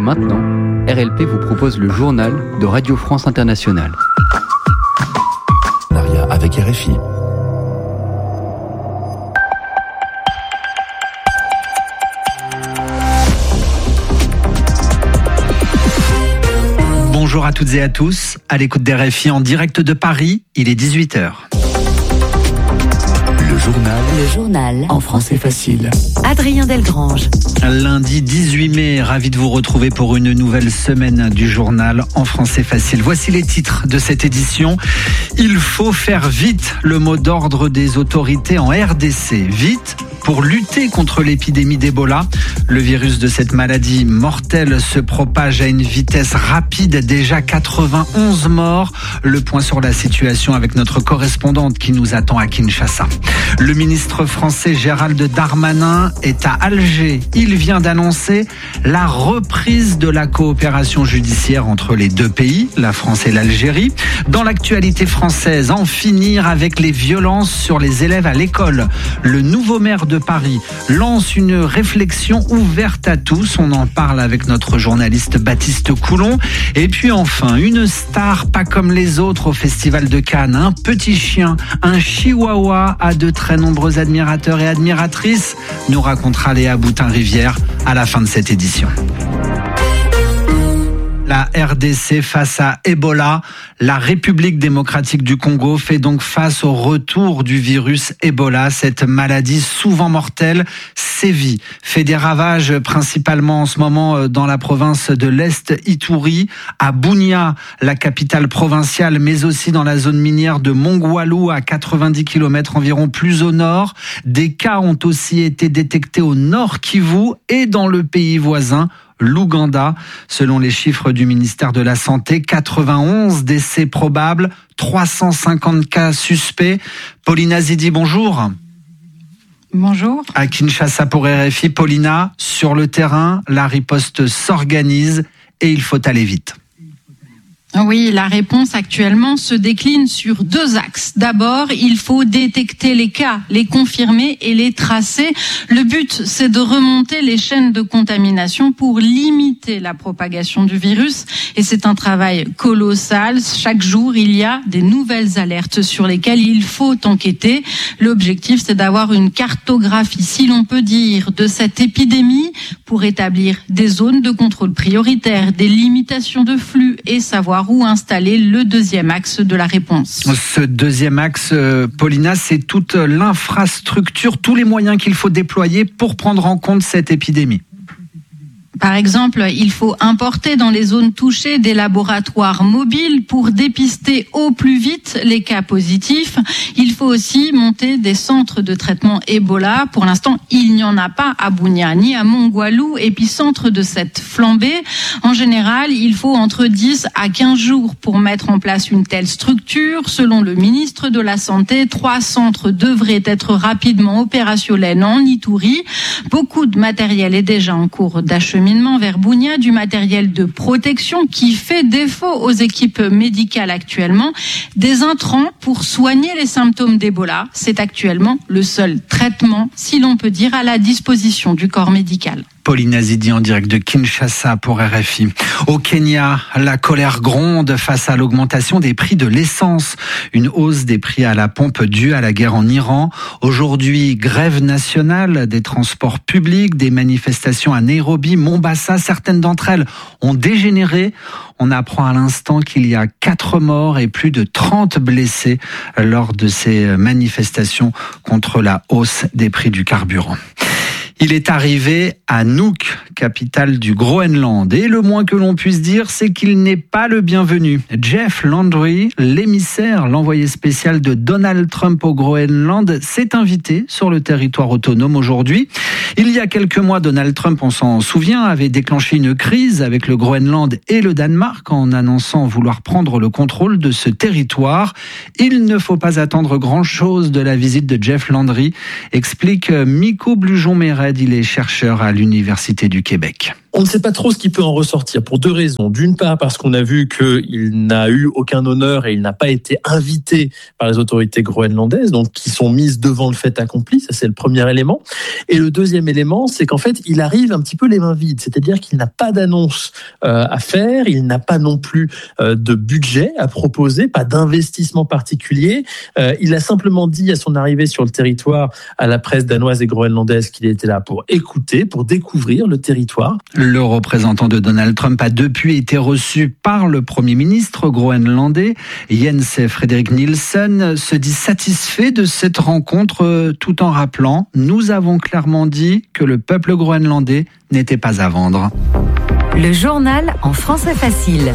maintenant, RLP vous propose le journal de Radio France Internationale. Avec RFI. Bonjour à toutes et à tous, à l'écoute d'RFI en direct de Paris, il est 18h. Le journal en français facile. Adrien Delgrange. Lundi 18 mai, ravi de vous retrouver pour une nouvelle semaine du journal en français facile. Voici les titres de cette édition. Il faut faire vite, le mot d'ordre des autorités en RDC. Vite pour lutter contre l'épidémie d'Ebola. Le virus de cette maladie mortelle se propage à une vitesse rapide, déjà 91 morts. Le point sur la situation avec notre correspondante qui nous attend à Kinshasa. Le ministre français Gérald Darmanin est à Alger. Il vient d'annoncer la reprise de la coopération judiciaire entre les deux pays, la France et l'Algérie. Dans l'actualité française, en finir avec les violences sur les élèves à l'école. Le nouveau maire de Paris lance une réflexion ouverte à tous. On en parle avec notre journaliste Baptiste Coulon. Et puis enfin, une star pas comme les autres au Festival de Cannes. Un petit chien, un chihuahua a de très nombreux admirateurs et admiratrices, nous racontera Léa Boutin-Rivière à la fin de cette édition. La RDC face à Ebola. La République démocratique du Congo fait donc face au retour du virus Ebola. Cette maladie souvent mortelle sévit, fait des ravages principalement en ce moment dans la province de l'Est Ituri, à Bunia, la capitale provinciale, mais aussi dans la zone minière de Mongwalu à 90 km environ plus au nord. Des cas ont aussi été détectés au nord Kivu et dans le pays voisin, l'Ouganda. Selon les chiffres du ministère de la Santé, 91 décès probables, 350 cas suspects. Paulina Zidi, bonjour. Bonjour. À Kinshasa pour RFI, Paulina, sur le terrain, la riposte s'organise et il faut aller vite. Oui, la réponse actuellement se décline sur deux axes. D'abord, il faut détecter les cas, les confirmer et les tracer. Le but, c'est de remonter les chaînes de contamination pour limiter la propagation du virus. Et c'est un travail colossal. Chaque jour, il y a des nouvelles alertes sur lesquelles il faut enquêter. L'objectif, c'est d'avoir une cartographie, si l'on peut dire, de cette épidémie pour établir des zones de contrôle prioritaires, des limitations de flux et savoir où installer le deuxième axe de la réponse. Ce deuxième axe, Paulina, c'est toute l'infrastructure, tous les moyens qu'il faut déployer pour prendre en compte cette épidémie. Par exemple, il faut importer dans les zones touchées des laboratoires mobiles pour dépister au plus vite les cas positifs. Il faut aussi monter des centres de traitement Ebola. Pour l'instant, il n'y en a pas à Bunia ni à Mongwalu, épicentre de cette flambée. En général, il faut entre 10 à 15 jours pour mettre en place une telle structure. Selon le ministre de la Santé, 3 centres devraient être rapidement opérationnels en Ituri. Beaucoup de matériel est déjà en cours d'acheminement vers Bunia, du matériel de protection qui fait défaut aux équipes médicales actuellement. Des intrants pour soigner les symptômes d'Ebola. C'est actuellement le seul traitement, si l'on peut dire, à la disposition du corps médical. Paulina Zidi en direct de Kinshasa pour RFI. Au Kenya, la colère gronde face à l'augmentation des prix de l'essence. Une hausse des prix à la pompe due à la guerre en Iran. Aujourd'hui, grève nationale des transports publics, des manifestations à Nairobi, Mombasa. Certaines d'entre elles ont dégénéré. On apprend à l'instant qu'il y a 4 morts et plus de 30 blessés lors de ces manifestations contre la hausse des prix du carburant. Il est arrivé à Nuuk, capitale du Groenland. Et le moins que l'on puisse dire, c'est qu'il n'est pas le bienvenu. Jeff Landry, l'émissaire, l'envoyé spécial de Donald Trump au Groenland, s'est invité sur le territoire autonome aujourd'hui. Il y a quelques mois, Donald Trump, on s'en souvient, avait déclenché une crise avec le Groenland et le Danemark en annonçant vouloir prendre le contrôle de ce territoire. Il ne faut pas attendre grand-chose de la visite de Jeff Landry, explique Mikko Blujon-Méred. Il est chercheur à l'Université du Québec. On ne sait pas trop ce qui peut en ressortir pour deux raisons. D'une part, parce qu'on a vu qu'il n'a eu aucun honneur et il n'a pas été invité par les autorités groenlandaises, donc qui sont mises devant le fait accompli. Ça, c'est le premier élément. Et le deuxième élément, c'est qu'en fait, il arrive un petit peu les mains vides. C'est-à-dire qu'il n'a pas d'annonce à faire, il n'a pas non plus de budget à proposer, pas d'investissement particulier. Il a simplement dit à son arrivée sur le territoire à la presse danoise et groenlandaise qu'il était là pour écouter, pour découvrir le territoire. Le représentant de Donald Trump a depuis été reçu par le Premier ministre groenlandais. Jens Frederik Nielsen se dit satisfait de cette rencontre tout en rappelant « Nous avons clairement dit que le peuple groenlandais n'était pas à vendre ». Le journal en français facile.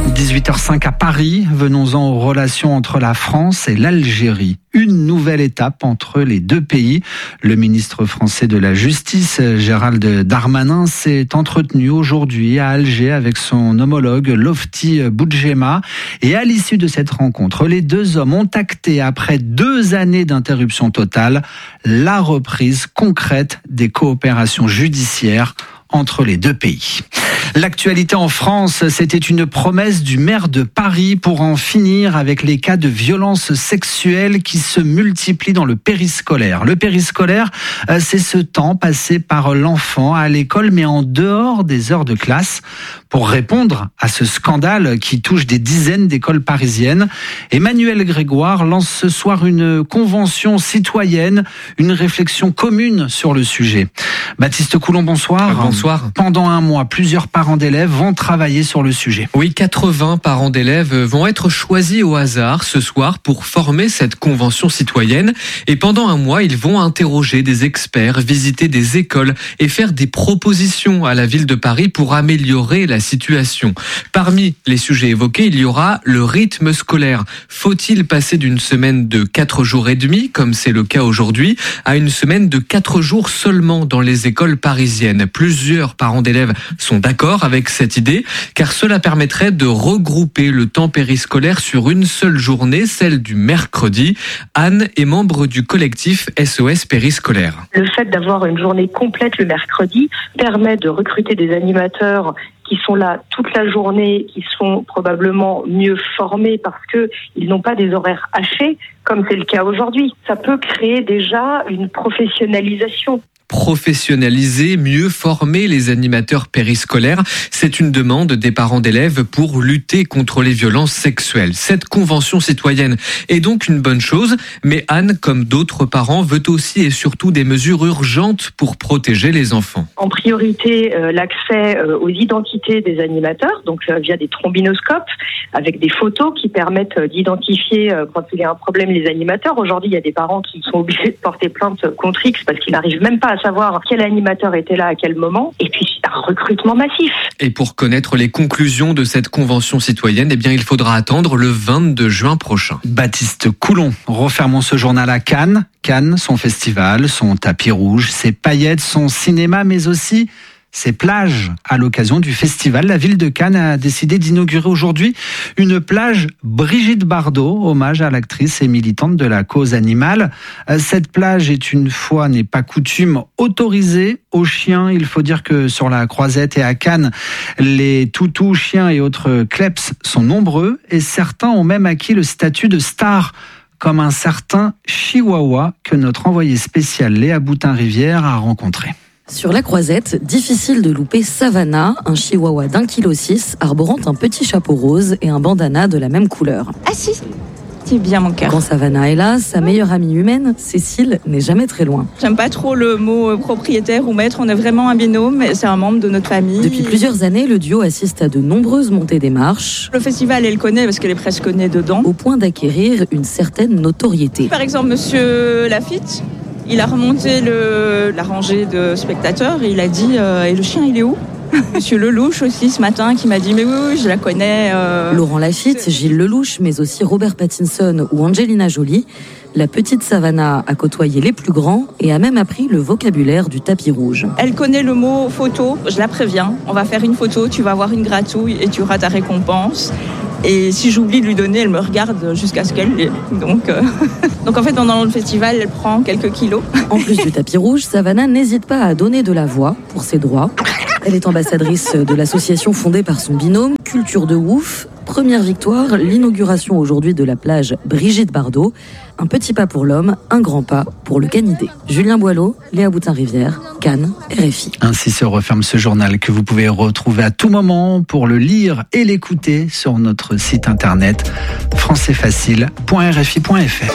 18h05 à Paris, venons-en aux relations entre la France et l'Algérie. Une nouvelle étape entre les deux pays. Le ministre français de la Justice, Gérald Darmanin, s'est entretenu aujourd'hui à Alger avec son homologue Lofti Boudjema. Et à l'issue de cette rencontre, les deux hommes ont acté, après 2 années d'interruption totale, la reprise concrète des coopérations judiciaires entre les deux pays. L'actualité en France, c'était une promesse du maire de Paris pour en finir avec les cas de violences sexuelles qui se multiplient dans le périscolaire. Le périscolaire, c'est ce temps passé par l'enfant à l'école, mais en dehors des heures de classe. Pour répondre à ce scandale qui touche des dizaines d'écoles parisiennes, Emmanuel Grégoire lance ce soir une convention citoyenne, une réflexion commune sur le sujet. Baptiste Coulon, bonsoir. Bonsoir. Pendant un mois, plusieurs parents d'élèves vont travailler sur le sujet. Oui, 80 parents d'élèves vont être choisis au hasard ce soir pour former cette convention citoyenne. Et pendant un mois, ils vont interroger des experts, visiter des écoles et faire des propositions à la ville de Paris pour améliorer la situation. Parmi les sujets évoqués, il y aura le rythme scolaire. Faut-il passer d'une semaine de 4 jours et demi, comme c'est le cas aujourd'hui, à une semaine de 4 jours seulement dans les écoles parisiennes? Plusieurs parents d'élèves sont d'accord avec cette idée, car cela permettrait de regrouper le temps périscolaire sur une seule journée, celle du mercredi. Anne est membre du collectif SOS Périscolaire. Le fait d'avoir une journée complète le mercredi permet de recruter des animateurs qui sont là toute la journée, qui sont probablement mieux formés parce qu'ils n'ont pas des horaires hachés, comme c'est le cas aujourd'hui. Ça peut créer déjà une professionnalisation. Professionnaliser, mieux former les animateurs périscolaires, c'est une demande des parents d'élèves pour lutter contre les violences sexuelles. Cette convention citoyenne est donc une bonne chose, mais Anne, comme d'autres parents, veut aussi et surtout des mesures urgentes pour protéger les enfants. En priorité, l'accès aux identités des animateurs, donc via des trombinoscopes, avec des photos qui permettent d'identifier quand il y a un problème les animateurs. Aujourd'hui, il y a des parents qui sont obligés de porter plainte contre X parce qu'ils n'arrivent même pas à savoir quel animateur était là à quel moment, et puis un recrutement massif. Et pour connaître les conclusions de cette convention citoyenne, il faudra attendre le 22 juin prochain. Baptiste Coulon, refermons ce journal à Cannes. Cannes, son festival, son tapis rouge, ses paillettes, son cinéma, mais aussi ses plages. À l'occasion du festival, la ville de Cannes a décidé d'inaugurer aujourd'hui une plage Brigitte Bardot, hommage à l'actrice et militante de la cause animale. Cette plage est, une fois n'est pas coutume, autorisée aux chiens. Il faut dire que sur la Croisette et à Cannes, les toutous, chiens et autres kleps sont nombreux et certains ont même acquis le statut de star, comme un certain Chihuahua que notre envoyé spécial Léa Boutin-Rivière a rencontré. Sur la Croisette, difficile de louper Savannah, un chihuahua d'1,6 kg, arborant un petit chapeau rose et un bandana de la même couleur. Ah si, c'est bien mon cœur. Quand Savannah est là, sa meilleure amie humaine, Cécile, n'est jamais très loin. J'aime pas trop le mot propriétaire ou maître, on est vraiment un binôme, c'est un membre de notre famille. Depuis plusieurs années, le duo assiste à de nombreuses montées des marches. Le festival, elle connaît parce qu'elle est presque née dedans. Au point d'acquérir une certaine notoriété. Par exemple, monsieur Lafitte, il a remonté la rangée de spectateurs et il a dit et le chien, il est où ? Monsieur Lelouch aussi ce matin qui m'a dit mais oui, je la connais. Laurent Lafitte, Gilles Lelouch, mais aussi Robert Pattinson ou Angelina Jolie. La petite Savannah a côtoyé les plus grands et a même appris le vocabulaire du tapis rouge. Elle connaît le mot photo, je la préviens, on va faire une photo, tu vas avoir une gratouille et tu auras ta récompense. Et si j'oublie de lui donner, elle me regarde jusqu'à ce qu'elle l'ait. Donc en fait, pendant le festival, elle prend quelques kilos. En plus du tapis rouge, Savannah n'hésite pas à donner de la voix pour ses droits. Elle est ambassadrice de l'association fondée par son binôme, Culture de Ouf. Première victoire, l'inauguration aujourd'hui de la plage Brigitte Bardot. Un petit pas pour l'homme, un grand pas pour le canidé. Julien Boileau, Léa Boutin-Rivière, Cannes, RFI. Ainsi se referme ce journal que vous pouvez retrouver à tout moment pour le lire et l'écouter sur notre site internet françaisfacile.rfi.fr.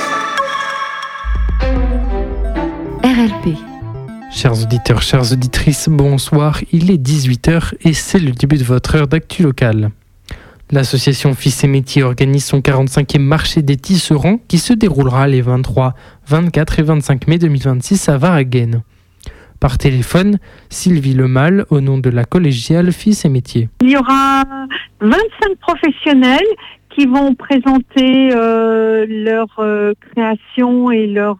RLP. Chers auditeurs, chères auditrices, bonsoir. Il est 18h et c'est le début de votre heure d'actu locale. L'association Fils et Métiers organise son 45e marché des tisserands qui se déroulera les 23, 24 et 25 mai 2026 à Waraguen. Par téléphone, Sylvie Lemal, au nom de la collégiale Fils et Métiers. Il y aura 25 professionnels qui vont présenter leur création et leur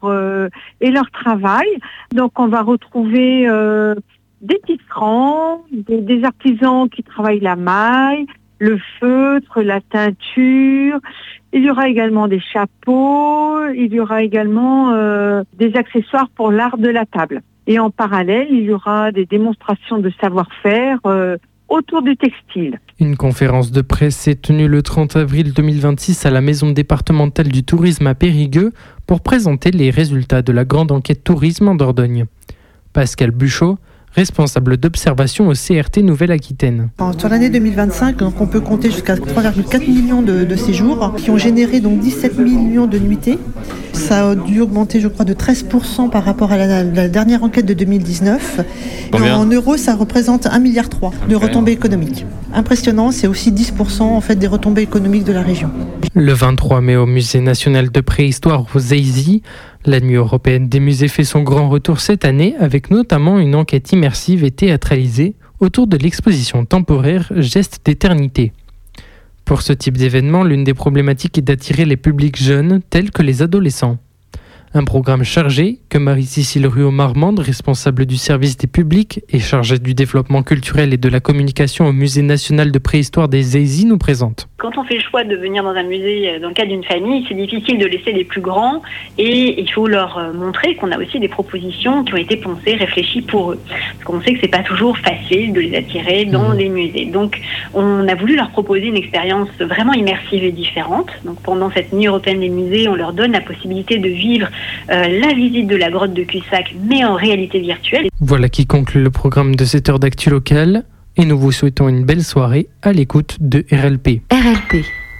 travail. Donc on va retrouver des tisserands, des artisans qui travaillent la maille, le feutre, la teinture. Il y aura également des chapeaux, il y aura également des accessoires pour l'art de la table. Et en parallèle, il y aura des démonstrations de savoir-faire autour du textile. Une conférence de presse s'est tenue le 30 avril 2026 à la Maison départementale du tourisme à Périgueux pour présenter les résultats de la grande enquête tourisme en Dordogne. Pascal Buchot, responsable d'observation au CRT Nouvelle-Aquitaine. Sur l'année 2025, donc on peut compter jusqu'à 3,4 millions de séjours qui ont généré donc 17 millions de nuitées. Ça a dû augmenter, je crois, de 13% par rapport à la dernière enquête de 2019. En euros, ça représente 1,3 milliard de retombées économiques. Impressionnant, c'est aussi 10% en fait des retombées économiques de la région. Le 23 mai au Musée national de préhistoire aux Zézy, la Nuit européenne des musées fait son grand retour cette année avec notamment une enquête immersive et théâtralisée autour de l'exposition temporaire Gestes d'éternité. Pour ce type d'événement, l'une des problématiques est d'attirer les publics jeunes tels que les adolescents. Un programme chargé que Marie-Cécile Ruot-Marmande, responsable du service des publics et chargée du développement culturel et de la communication au Musée national de préhistoire des Zézy, nous présente. Quand on fait le choix de venir dans un musée dans le cadre d'une famille, c'est difficile de laisser les plus grands et il faut leur montrer qu'on a aussi des propositions qui ont été pensées, réfléchies pour eux. Parce qu'on sait que c'est pas toujours facile de les attirer dans les musées. Donc on a voulu leur proposer une expérience vraiment immersive et différente. Donc pendant cette Nuit européenne des musées, on leur donne la possibilité de vivre la visite de la grotte de Cussac, mais en réalité virtuelle. Voilà qui conclut le programme de cette heure d'actu locale. Et nous vous souhaitons une belle soirée à l'écoute de RLP. RLP.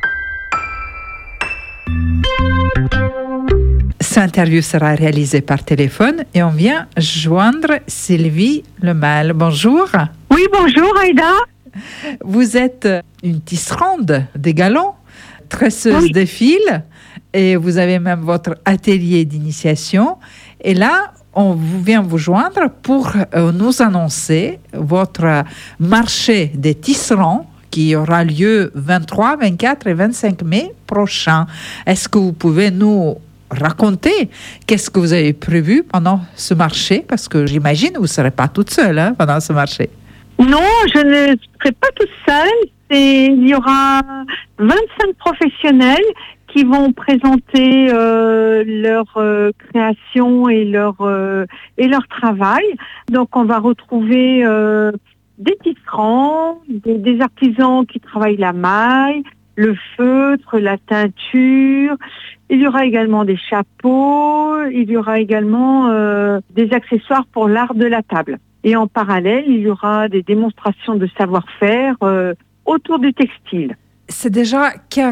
Cette interview sera réalisée par téléphone et on vient joindre Sylvie Lemal. Bonjour. Oui, bonjour Aïda. Vous êtes une tisserande des galons, tresseuse de fils et vous avez même votre atelier d'initiation. Et là, on vient vous joindre pour nous annoncer votre marché des tisserands qui aura lieu 23, 24 et 25 mai prochain. Est-ce que vous pouvez nous raconter qu'est-ce que vous avez prévu pendant ce marché? Parce que j'imagine que vous ne serez pas toute seule pendant ce marché. Non, je ne serai pas toute seule. Il y aura 25 professionnels qui vont présenter leur création et leur travail. Donc on va retrouver des tisserands, des artisans qui travaillent la maille, le feutre, la teinture. Il y aura également des chapeaux, il y aura également des accessoires pour l'art de la table. Et en parallèle, il y aura des démonstrations de savoir-faire autour du textile. C'est déjà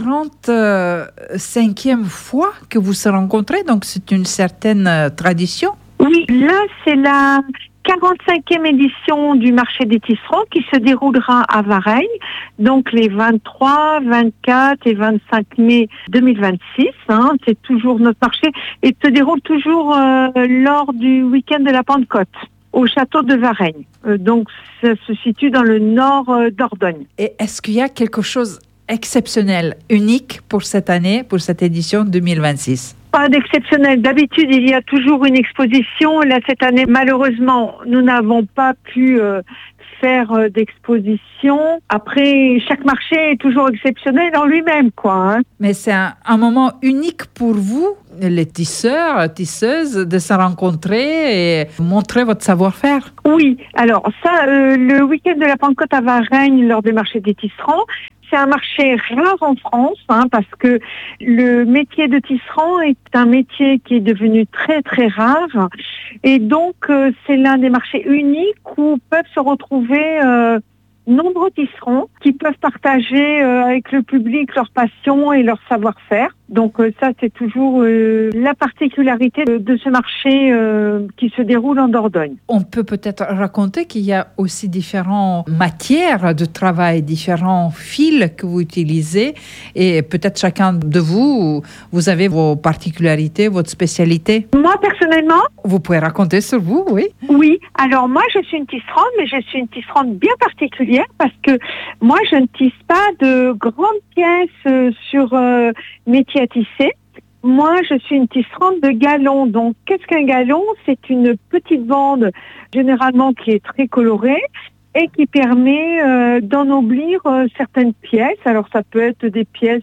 45e fois que vous se rencontrez, donc c'est une certaine tradition. Oui, là c'est la 45e édition du marché des tisserands qui se déroulera à Varennes, donc les 23, 24 et 25 mai 2026. C'est toujours notre marché et se déroule toujours lors du week-end de la Pentecôte au château de Varennes. Donc ça se situe dans le nord d'Ordogne. Et est-ce qu'il y a quelque chose exceptionnel, unique pour cette année, pour cette édition 2026? Pas d'exceptionnel. D'habitude, il y a toujours une exposition. Là, cette année, malheureusement, nous n'avons pas pu faire d'exposition. Après, chaque marché est toujours exceptionnel en lui-même, quoi. Mais c'est un moment unique pour vous, les tisseurs, tisseuses, de se rencontrer et montrer votre savoir-faire. Oui, alors ça, le week-end de la Pentecôte à Varennes, lors des marchés des tisserands, c'est un marché rare en France, parce que le métier de tisserand est un métier qui est devenu très très rare, et donc c'est l'un des marchés uniques où peuvent se retrouver nombreux tisserands qui peuvent partager avec le public leur passion et leur savoir-faire. Donc ça, c'est toujours la particularité de ce marché qui se déroule en Dordogne. On peut peut-être raconter qu'il y a aussi différentes matières de travail, différents fils que vous utilisez, et peut-être chacun de vous avez vos particularités, votre spécialité. Moi, personnellement, vous pouvez raconter sur vous, oui? Oui, alors moi, je suis une tisserande, mais je suis une tisserande bien particulière parce que moi, je ne tisse pas de grandes pièces sur métier à tisser. Moi, je suis une tisserande de galons. Donc, qu'est-ce qu'un galon? C'est une petite bande, généralement, qui est très colorée et qui permet d'ennoblir certaines pièces. Alors, ça peut être des pièces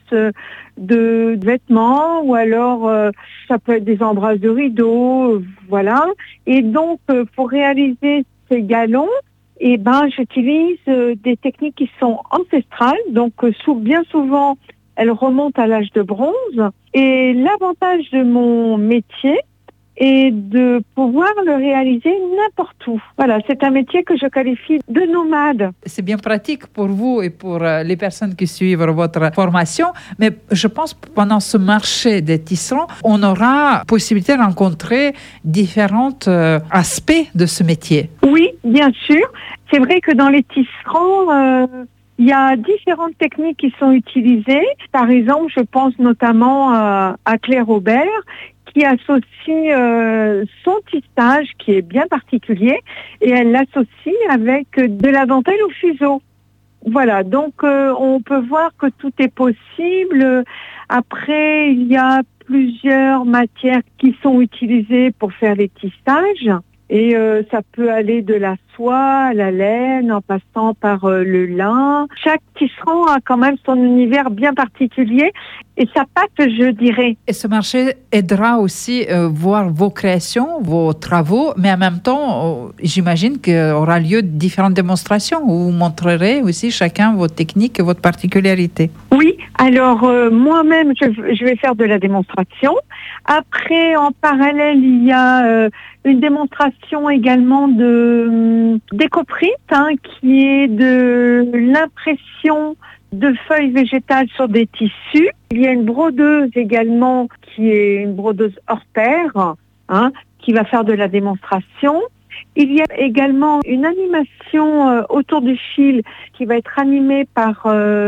de vêtements ou alors ça peut être des embrasses de rideaux, voilà. Et donc, pour réaliser ces galons, j'utilise des techniques qui sont ancestrales. Donc, bien souvent, elles remontent à l'âge de bronze. Et l'avantage de mon métier est de pouvoir le réaliser n'importe où. Voilà, c'est un métier que je qualifie de nomade. C'est bien pratique pour vous et pour les personnes qui suivent votre formation. Mais je pense que pendant ce marché des tisserands, on aura possibilité de rencontrer différents aspects de ce métier. Oui, bien sûr. C'est vrai que dans les tisserands, il y a différentes techniques qui sont utilisées. Par exemple, je pense notamment à Claire Aubert, qui associe son tissage, qui est bien particulier, et elle l'associe avec de la dentelle au fuseau. Voilà, donc on peut voir que tout est possible. Après, il y a plusieurs matières qui sont utilisées pour faire les tissages. Et ça peut aller de la soie à la laine, en passant par le lin. Chaque tisserand a quand même son univers bien particulier et sa patte, je dirais. Et ce marché aidera aussi voir vos créations, vos travaux, mais en même temps, j'imagine qu'il y aura lieu différentes démonstrations où vous montrerez aussi chacun vos techniques et votre particularité. Oui, alors moi-même, je vais faire de la démonstration. Après, en parallèle, il y a une démonstration également de décoprite, qui est de l'impression de feuilles végétales sur des tissus. Il y a une brodeuse également qui est une brodeuse hors pair, qui va faire de la démonstration. Il y a également une animation autour du fil qui va être animée par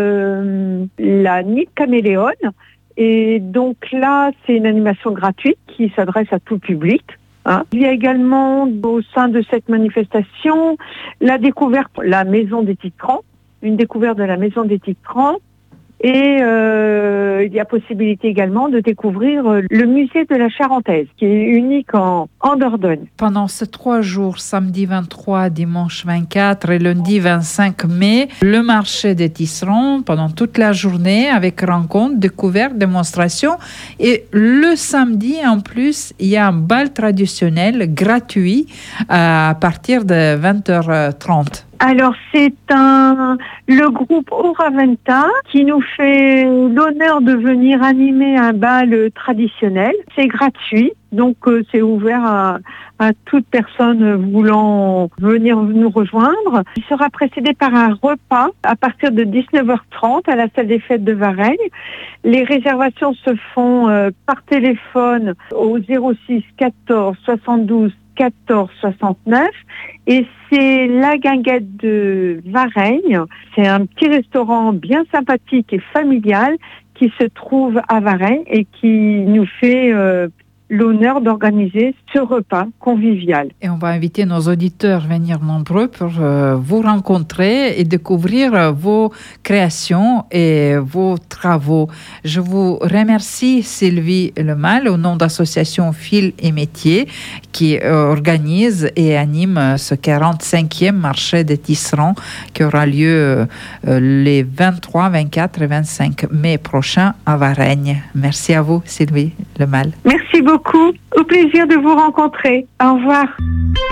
la Nid Caméléone. Et donc là, c'est une animation gratuite qui s'adresse à tout public. Il y a également au sein de cette manifestation la découverte de la Maison des Tisserands, une découverte de la Maison des Tisserands, et il y a possibilité également de découvrir le musée de la Charentaise, qui est unique en Dordogne. Pendant ces 3 jours, samedi 23, dimanche 24 et lundi 25 mai, le marché des tisserands pendant toute la journée avec rencontres, découvertes, démonstrations. Et le samedi, en plus, il y a un bal traditionnel gratuit à partir de 20h30. Alors, c'est le groupe Oraventa qui nous fait l'honneur de venir animer un bal traditionnel. C'est gratuit, donc c'est ouvert à toute personne voulant venir nous rejoindre. Il sera précédé par un repas à partir de 19h30 à la salle des fêtes de Varennes. Les réservations se font par téléphone au 06 14 72 14 69 et c'est la Guinguette de Varennes. C'est un petit restaurant bien sympathique et familial qui se trouve à Varennes et qui nous fait l'honneur d'organiser ce repas convivial. Et on va inviter nos auditeurs à venir nombreux pour vous rencontrer et découvrir vos créations et vos travaux. Je vous remercie Sylvie Lemal au nom d'association Fil et Métiers qui organise et anime ce 45e marché des tisserands qui aura lieu les 23, 24 et 25 mai prochains à Varennes. Merci à vous Sylvie Lemal. Merci beaucoup. Au plaisir de vous rencontrer. Au revoir.